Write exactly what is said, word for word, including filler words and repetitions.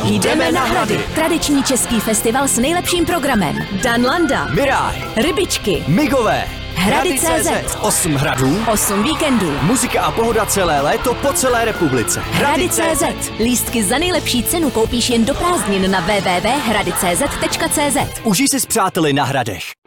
Jdeme na Hrady. Tradiční český festival s nejlepším programem. Dan Landa, Miráj, Rybičky, Migové, Hrady tečka cé zet, osm hradů, osm víkendů, muzika a pohoda celé léto po celé republice. Hrady tečka cé zet. Lístky za nejlepší cenu koupíš jen do prázdnin na w w w tečka hrady tečka cé zet tečka cé zet. Užij si s přáteli na Hradech.